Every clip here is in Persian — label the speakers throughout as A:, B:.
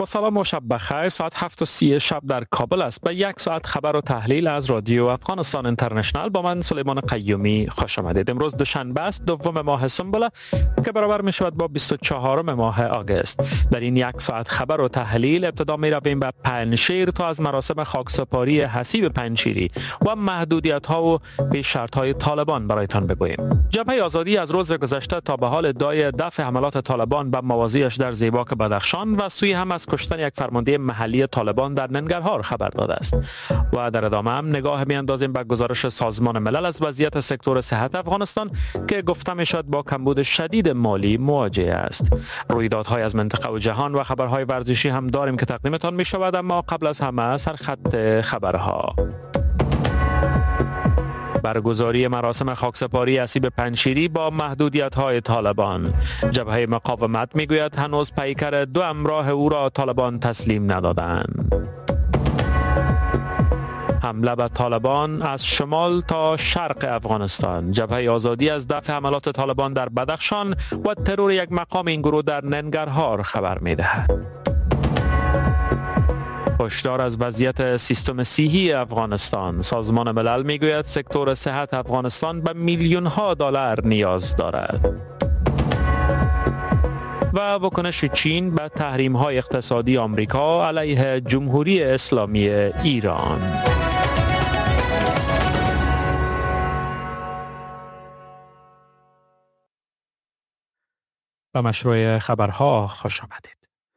A: با سلام و شب بخیر. ساعت 7:30 شب در کابل است. به یک ساعت خبر و تحلیل از رادیو افغانستان اینترنشنال با من سلیمان قیومی خوش آمدید. امروز دوشنبه است، دوم ماه سنبله که برابر می شود با 24 ماه آگوست. در این یک ساعت خبر و تحلیل ابتدا می رویم به پنجشیر تا از مراسم خاکسپاری حسیب پنجشیری و محدودیت ها و پیش شرط های طالبان برایتان بگوییم. جبهه آزادی از روز گذشته تا به حال ادعای دفع حملات طالبان به موازیش در زیباک بدخشان و سوی هم از کشتن یک فرمانده محلی طالبان در ننگرهار خبر داده است. و در ادامه هم نگاه می‌اندازیم به گزارش سازمان ملل از وضعیت سکتور صحت افغانستان که گفته می‌شد با کمبود شدید مالی مواجه است. رویدادهای از منطقه و جهان و خبرهای ورزشی هم داریم که تقدیمتان می‌شود، اما قبل از همه سرخط خبرها. برگزاری مراسم خاکسپاری حسیب پنجشیری با محدودیت‌های طالبان. جبهه مقاومت می‌گوید هنوز پیکر دو همراه او را طالبان تسلیم ندادند. حمله به طالبان از شمال تا شرق افغانستان. جبهه آزادی از دفع حملات طالبان در بدخشان و ترور یک مقام این گروه در ننگرهار خبر می‌دهد. هشدار از وضعیت سیستم صحی افغانستان. سازمان ملل میگوید سکتور صحت افغانستان به میلیون ها دلار نیاز دارد. و واکنش چین به تحریم های اقتصادی آمریکا علیه جمهوری اسلامی ایران. به مشروع خبرها خوش آمدید.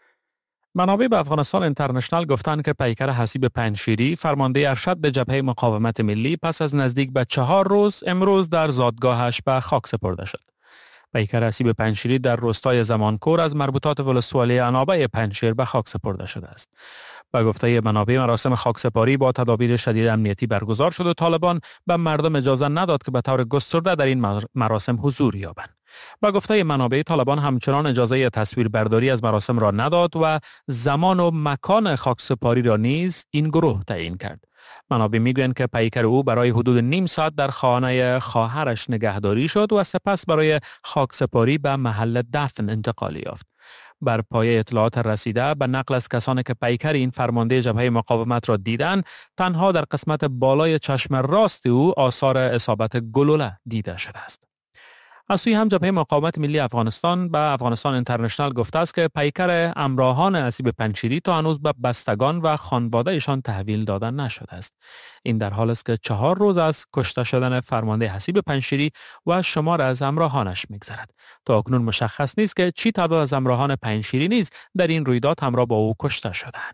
A: منابع به افغانستان اینترنشنال گفتند که پیکر حسیب پنجشیری فرمانده ارشد جبهه مقاومت ملی پس از نزدیک به 4 روز امروز در زادگاهش به خاک سپرده شد. پیکر حسیب پنجشیری در روستای زمانکور از مربوطات ولسوالی عنابه پنجشیر به خاک سپرده شده است. به گفته منابع مراسم خاکسپاری با تدابیر شدید امنیتی برگزار شد و طالبان به مردم اجازه نداد که به طور گسترده در این مراسم حضور یابند. با گفته منابع طالبان همچنان اجازه تصویربرداری از مراسم را نداد و زمان و مکان خاکسپاری را نیز این گروه تعیین کرد. منابع میگویند که پیکر او برای حدود نیم ساعت در خانه خواهرش نگهداری شد و سپس برای خاکسپاری به محل دفن انتقال یافت. بر پایه اطلاعات رسیده به نقل از کسانی که پیکر این فرمانده جبهه مقاومت را دیدند، تنها در قسمت بالای چشم راست او آثار اصابت گلوله دیده شده است. از سوی هم جبهه مقاومت ملی افغانستان به افغانستان اینترنشنال گفته است که پیکر همراهان حسیب پنجشیری تا هنوز به بستگان و خانواده‌شان تحویل داده نشده است. این در حال است که 4 روز از کشته شدن فرمانده حسیب پنجشیری و شمار از همراهانش می‌گذرد. تا اکنون مشخص نیست که چی تعداد از همراهان پنجشیری نیز در این رویداد همراه با او کشته شدند.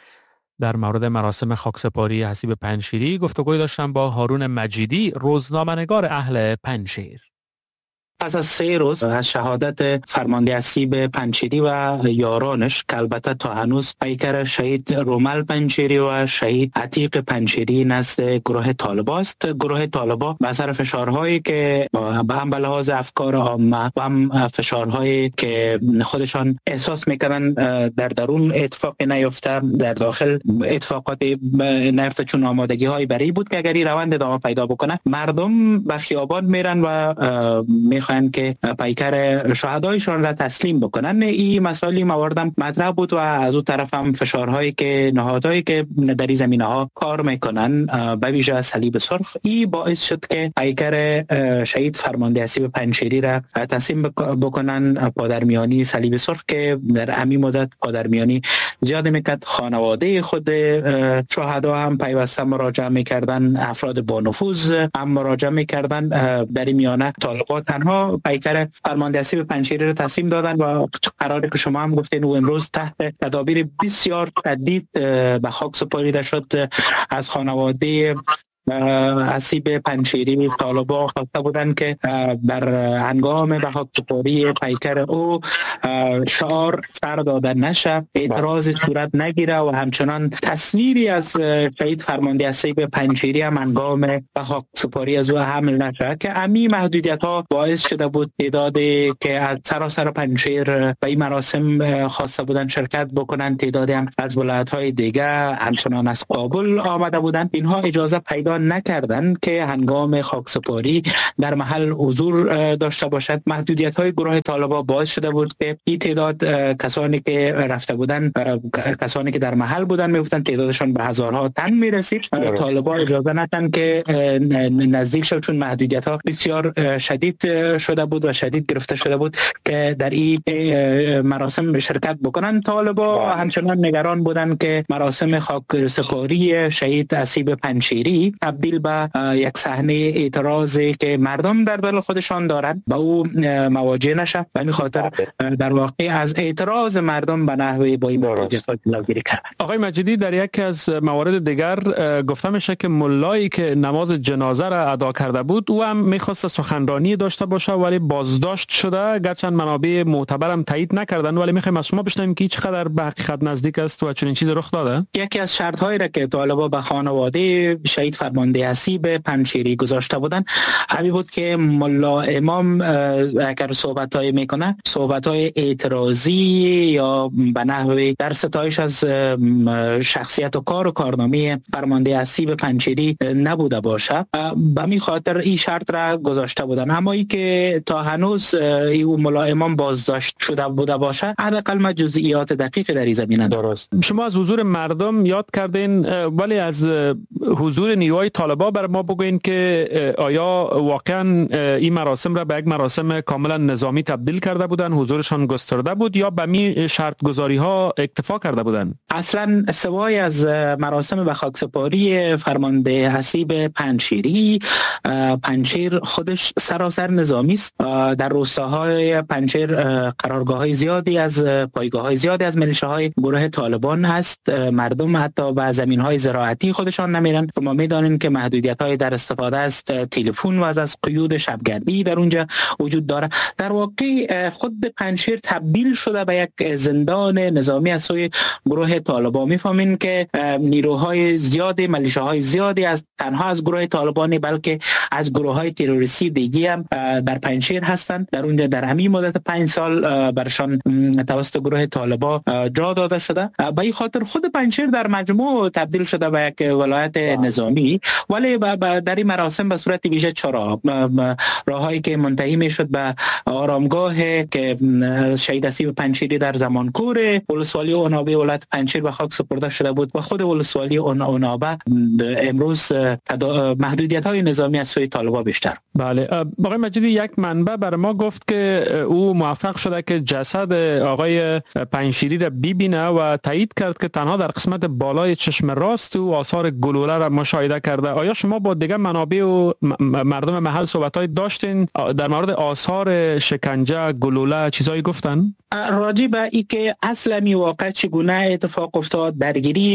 A: در مورد مراسم خاکسپاری حسیب پنجشیری گفتگوی داشتم با هارون مجیدی، روزنامه‌نگار اهل پنجشیر.
B: پس از 3 روز از شهادت فرمانده حسیب پنجشیری و یارانش که البته تا هنوز پیکر شهید رومل پنجشیری و شهید عتیق پنجشیری نزد گروه طالبا است. گروه طالبا به اثر فشارهایی که هم به لحاظ افکار عامه و هم فشارهایی که خودشان احساس میکنن در درون اتفاقی نیفته، در داخل اتفاقات نیفته، چون آمادگی های برای بود که اگر این روند ادامه پیدا بکنه مردم به خیابان میرن و که پیکر شهدایشان را تسلیم بکنن. این مسائل مواردم مطرح بود و از اون طرف هم فشارهایی که نهادهایی که در این زمینه‌ها کار میکنن به ویژه صلیب سرخ، این باعث شد که پیکر شهید فرمانده حسیب پنجشیری را تسلیم بکنن. پادرمیانی صلیب سرخ که در همین مدت پادرمیانی زیاد میکرد، خانواده خود شهدا هم پیوسته مراجعه میکردن، افراد با نفوذ هم مراجعه میکردن. در میانه طالبان تنها پیکر فرمانده حسیب پنجشیری را تسلیم دادن و قراره که شما هم گفتین و امروز تحت تدابیر بسیار شدید به خاک سپرده شد. از خانواده حسیب پنجشیری طالبا خواسته بودن که بر هنگام به خاک سپاری پیکر او شعار سر داده نشه، اعتراض صورت نگیره و همچنان تصویری از شهید فرمانده حسیب پنجشیری هم هنگام به خاک سپاری از او حمل نشه، که امی محدودیت ها باعث شده بود تعدادی که از سراسر پنجشیر به این مراسم خواسته بودن شرکت بکنن، تعدادی هم از ولایت های دیگه همچنان از کابل آمده بودن، اینها اجازه پیدا نکردند که هنگام خاکسپاری در محل حضور داشته باشد. محدودیت‌های گروه طالبان باعث شده بود که این تعداد کسانی که رفته بودند، کسانی که در محل بودند میگفتند تعدادشان به هزارها تن میرسید. طالبان اجازه ندادند که نزدیک شد، چون محدودیت‌ها بسیار شدید شده بود و شدید گرفته شده بود که در این مراسم شرکت بکنن. طالبان همچنان نگران بودند که مراسم خاکسپاری شهید حسیب پنجشیری تبدیل به یک صحنه اعتراضی که مردم در دل خودشان دارند به او مواجه نشه. به همین خاطر در واقع از اعتراض مردم به نحوی با این محدودیت‌ها جلوگیری کرد.
A: آقای مجیدی، در یکی از موارد دیگر گفته میشه که ملایی که نماز جنازه را ادا کرده بود او هم میخواست سخنرانی داشته باشه ولی بازداشت شده، گرچه منابع معتبرم تایید نکردن، ولی میخوایم از شما بشنویم که چقدر به حقیقت نزدیک است و چنین چیزی رخ داده.
B: یکی از شرط‌هایی را که طالبان به خانواده شهید فرمانده حسیب پنجشیری گذاشته بودند همین بود که ملا امام اگر صحبت‌های میکنه صحبت‌های اعتراضی یا به نحوی در ستایش از شخصیت و کار و کارنامه فرمانده حسیب پنجشیری نبوده باشه. به همین خاطر این شرط را گذاشته بودن. اما ای که تا هنوز این ملا امام بازداشت شده بوده باشه حداقل ما جزئیات دقیق در این زمینه
A: درست. شما از حضور مردم یاد کردین، ولی از حضور نیروهای طالبان بر ما بگوین که آیا واقعا این مراسم را به یک مراسم کاملا نظامی تبدیل کرده بودن، حضورشان گسترده بود یا به می شرط گذاری ها اکتفا کرده بودن؟
B: اصلا سوای از مراسم به خاکسپاری فرمانده حسیب پنجشیری، پنجشیر خودش سراسر نظامی است. در روستاهای پنجشیر قرارگاه‌های زیادی از پایگاه‌های زیادی از ملیشه‌های گروه طالبان هست. مردم حتی به زمین‌های زراعتی خودشان نمیرن. ما می‌دانیم که محدودیت‌های در استفاده از تلفن و از قیود شبگردی در اونجا وجود داره. در واقع خود پنجشیر تبدیل شده به یک زندان نظامی از سوی گروه طالبان. می‌فهمین که نیروهای زیادی، ملیشه‌های زیادی از تنها از گروه طالبان بلکه از گروه‌های تروریستی دیگه هم در پنجشیر هستند. در اونجا در همین مدت 5 سال برشان توسط گروه طالبان جا داده شده. به این خاطر خود پنجشیر در مجموع تبدیل شده به یک ولایت نظامی، ولی در این مراسم به صورت ویژه 4 راههایی که منتهی میشد به آرامگاه که شهید حسیب پنجشیری در زمانکور ولسوالی عنابه ولایت پنجشیر به خاک سپرده شده بود و خود ولسوالی عنابه امروز محدودیت‌های نظامی از سوی طالبان بیشتر.
A: بله. آقای مجیدی، یک منبع بر ما گفت که او موفق شده که جسد آقای پنجشیری را ببینه و تایید کرد که تنها در قسمت بالای چشم راست او آثار گلوله را مشاهده کرده. آیا شما با دیگر منابع و مردم محل صحبت‌های داشتین در مورد آثار شکنجه، گلوله، چیزایی گفتن؟
B: راجع به این که اصلا می واقع چگونه اتفاق افتاد، درگیری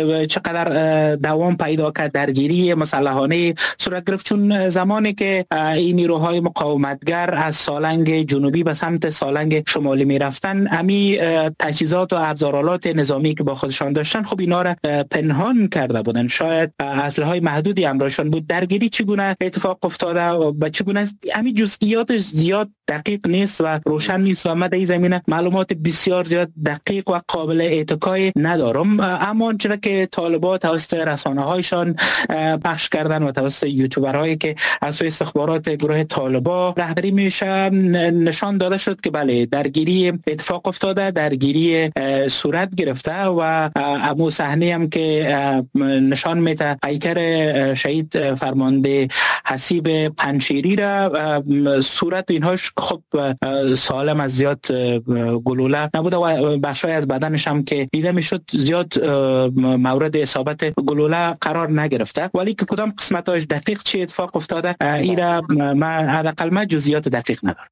B: چقدر دوام پیدا کرد، درگیری مسلحانه صورت گرفت، چون زمانی که این نیروهای مقاومتگر از سالنگ جنوبی به سمت سالنگ شمالی می رفتن، امی تجهیزات و ابزارالات نظامی که با خودشان داشتن خب اینا را پنهان کرده بودن. شاید اسلحه‌های محدودی همراهشان بود. درگیری چگونه اتفاق افتاده و چگونه همین جزئیات زیاد دقیق نیست و روشن نیست و من در این زمینه معلومات بسیار زیاد دقیق و قابل اتکای ندارم. اما آنچه که طالبان توسط رسانه‌هایشان پخش کردن و توسط یوتیوبرهایی که از سوی استخبارات گروه طالبان رهبری میشه نشان داده شد که بله درگیری اتفاق افتاده، درگیری صورت گرفته و امو صحنه هم که نشان میده پیکر شهید فرمانده حسیب پنجشیری را صورت اینهاش خب سالم از زیاد گلوله نبوده و بخشای از بدنش هم که دیده میشد زیاد مورد اصابت گلوله قرار نگرفته، ولی که کدام قسمتاش دقیق چه اتفاق افتاده ایرا حداقل جزئیات دقیق ندارم.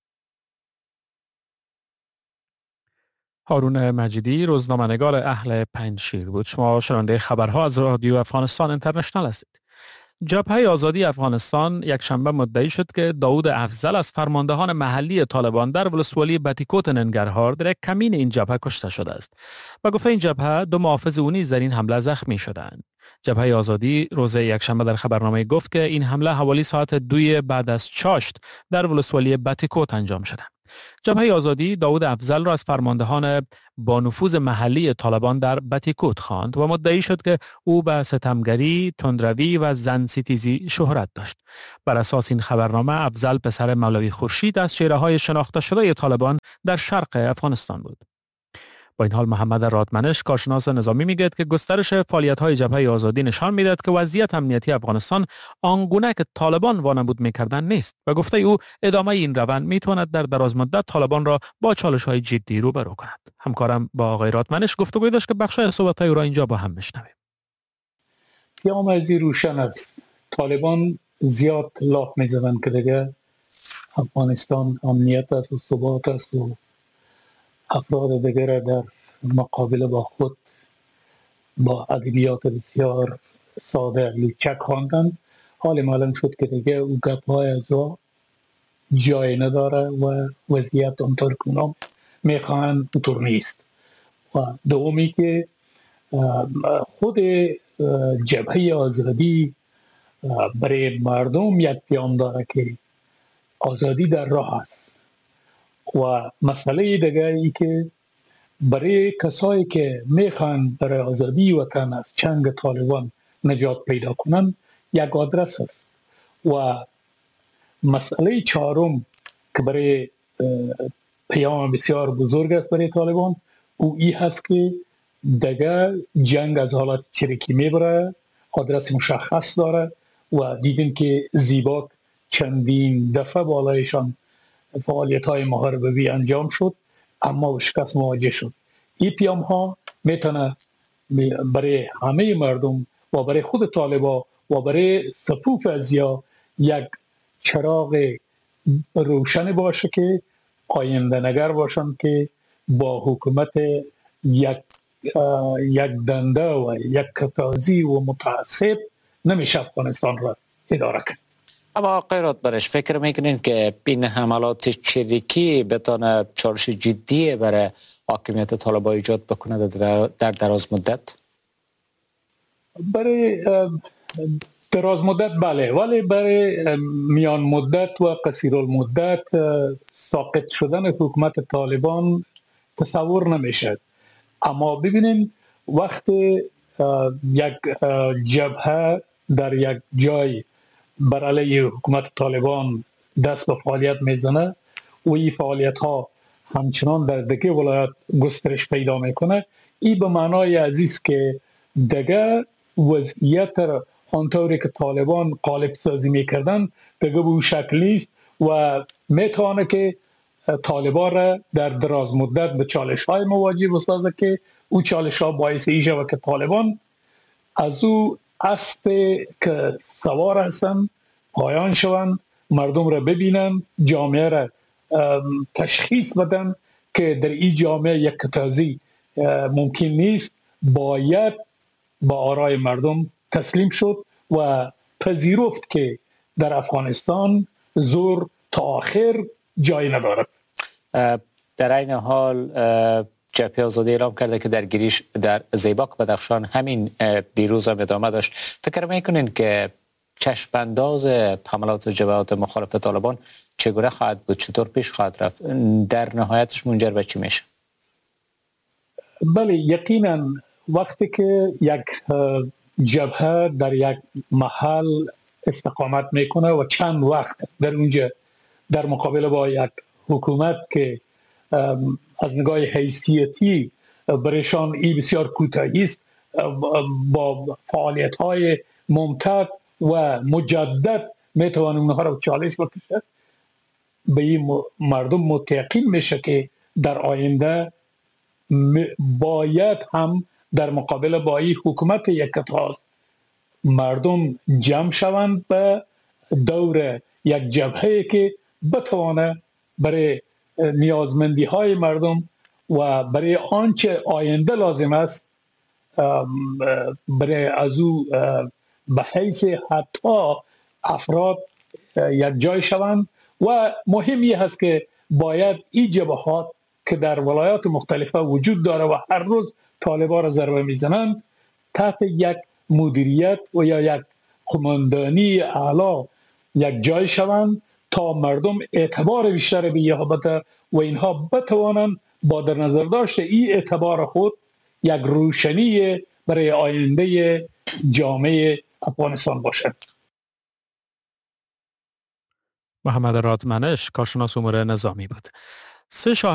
A: هارون مجیدی، روزنامه‌نگار اهل پنجشیر بود. شما شنونده خبرها از رادیو افغانستان اینترنشنال هستید. جبهه آزادی افغانستان یک شنبه مدعی شد که داود افضل از فرماندهان محلی طالبان در ولسوالی بتیکوت ننگرهار در یک کمین این جبهه کشته شده است و گفته این جبهه 2 محافظ او نیز در این حمله زخمی شدند. جبهه آزادی روز یکشنبه در خبرنامه گفت که این حمله حوالی ساعت 2 بعد از چاشت در ولسوالی بتیکوت انجام شده. جبهه آزادی داود افضل را از فرماندهان با نفوذ محلی طالبان در بتیکوت خواند و مدعی شد که او به ستمگری، تندروی و زن ستیزی شهرت داشت. بر اساس این خبرنامه افضل پسر مولوی خورشید از چهره‌های شناخته شده طالبان در شرق افغانستان بود. با این حال محمد رادمنش کارشناس نظامی میگوید که گسترش فعالیت‌های جبهه آزادی نشان میدهد که وضعیت امنیتی افغانستان آنگونه که طالبان وانمود میکردند نیست و گفته او ادامه این روند میتواند در درازمدت طالبان را با چالش‌های جدی روبرو کند. همکارم با آقای رادمنش گفتگوی داشت که بخشای صحبت‌های او را اینجا با هم میشنویم.
C: پیام‌ازی روشن است. طالبان زیاد لاف میزدند که دیگه افغانستان امنیت است و ثبات است و افراد دیگر در مقابل با خود با ادبیات بسیار ساده لوچک خواندند. حال معلوم شد که دیگه او گپ‌های از را جای نداره و وضعیت اونطور که اونا میخواهند اونطور نیست. و دومی که خود جبهه آزادی برای مردم یک پیام داره که آزادی در راه است و مسئله دیگه ای که برای کسایی که میخوان برای آزادی وطن از چنگ طالبان نجات پیدا کنند یک آدرس است و مسئله چهارم که برای پیام بسیار بزرگ است برای طالبان او ای هست که دیگه جنگ از حالت چریکی میبره، آدرس مشخص داره و دیدیم که زیباک چندین دفعه بالایشان فعالیت های محاربوی انجام شد اما به شکست مواجه شد. این پیام ها میتونه برای همه مردم و برای خود طالبا و برای صفوف ازیا یک چراغ روشن باشه که آینده نگر باشن که با حکومت یک دنده و یک کتازی و متعصب نمیشه افغانستان را اداره کرد.
D: اما آقای رادمنش فکر میکنین که این حملات چریکی بتونه چالش جدی برای حاکمیت طالبان ایجاد بکنه در دراز مدت؟
C: برای دراز مدت بله، ولی برای میان مدت و قصیر المدت ساقط شدن حکومت طالبان تصور نمیشه. اما ببینین وقتی یک جبهه در یک جای بر علیه حکومت طالبان دست به فعالیت میزنه و این فعالیت ها همچنان در دیگه ولایت گسترش پیدا میکنه، این به معنای عزیز که دیگه وضعیت آنطوری که طالبان قالب سازی میکردن دیگه به اون شکل نیست و میتونه که طالبان را در دراز مدت به چالش های مواجه بسازه که او چالش ها باعث ایشه و که طالبان از او اسب که سوار هستن پایان شوند، مردم را ببینن، جامعه را تشخیص بدن که در این جامعه یک کتازی ممکن نیست، باید با آرای مردم تسلیم شد و پذیرفت که در افغانستان زور تا آخر جای ندارد.
D: در این حال جبهه آزادی اعلام کرده که درگیریش در زیباک بدخشان همین دیروز هم ادامه داشت. فکر میکنین که چشم‌انداز حملات جبهات مخالف طالبان چگونه خواهد بود؟ چطور پیش خواهد رفت؟ در نهایتش منجر به چی میشه؟
C: بله، یقینا وقتی که یک جبهه در یک محل استقامت میکنه و چند وقت در اونجا در مقابل با یک حکومت که از نگاه حیثیتی برایشان ای بسیار کوتاهی است، با فعالیت های ممتد و مجدد میتوان اونها را چالش بکشد، به این مردم متقین میشه که در آینده باید هم در مقابل با این حکومت یک کتاز مردم جمع شوند به دور یک جبهه که بتوانه برای نیازمندی های مردم و برای آنچه آینده لازم است برای از او به حیث حتی افراد یک جای شوند. و مهمی هست که باید این جبهات که در ولایات مختلفه وجود داره و هر روز طالبان را ضربه میزنند تحت یک مدیریت و یا یک قماندانی اعلا یک جای شوند تا مردم اعتبار بیشتر به یه بده و اینها بتوانند با در نظر داشت این اعتبار خود یک روشنی برای آینده جامعه افغانستان باشد.
A: محمد رادمنش، کارشناس امور نظامی بود. 3